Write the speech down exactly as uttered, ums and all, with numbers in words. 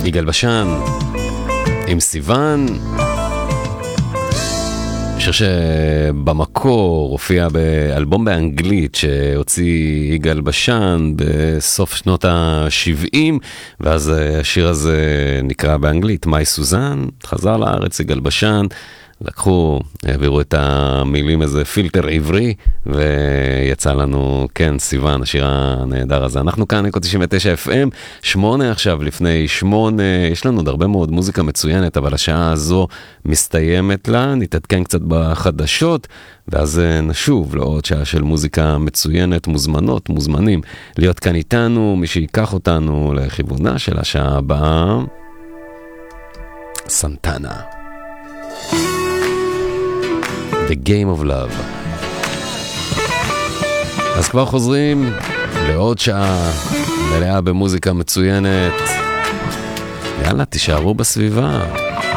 יגאל בשן עם סיוון, שיר שבמקור הופיע באלבום באנגלית שהוציא יגאל בשן בסוף שנות ה-שבעים, ואז השיר הזה נקרא באנגלית מאי סוזן. חזר לארץ יגאל בשן, לקחו, העבירו את המילים איזה פילטר עברי, ויצא לנו, כן, סיוון, השיר הנהדר הזה. אנחנו כאן, אקו תשעים ותשע אף אם, שמונה עכשיו לפני שמונה, יש לנו עוד הרבה מאוד מוזיקה מצוינת, אבל השעה הזו מסתיימת לה, נתעדכן קצת בחדשות, ואז נשוב לעוד שעה של מוזיקה מצוינת, מוזמנות, מוזמנים, להיות כאן איתנו, מי שיקח אותנו לכיוונה של השעה הבאה, סנטנה. The Game of Love. אז כבר חוזרים לעוד שעה מלאה במוזיקה מצוינת. יאללה, תישארו בסביבה.